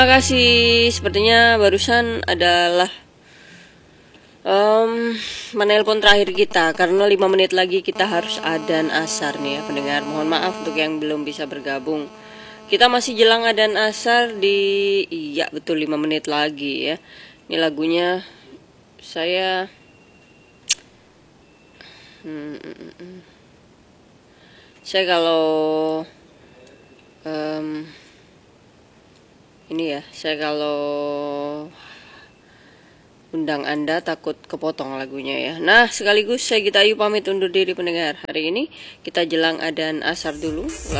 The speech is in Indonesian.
Terima kasih. Sepertinya barusan adalah menelpon terakhir kita, karena 5 menit lagi kita harus adzan asar nih ya pendengar. Mohon maaf untuk yang belum bisa bergabung. Kita masih jelang adzan asar di, iya betul, 5 menit lagi ya. Ini lagunya saya kalau ini ya, saya kalau undang Anda takut kepotong lagunya ya. Nah, sekaligus saya Gita Ayu pamit undur diri pendengar. Hari ini kita jelang adzan asar dulu.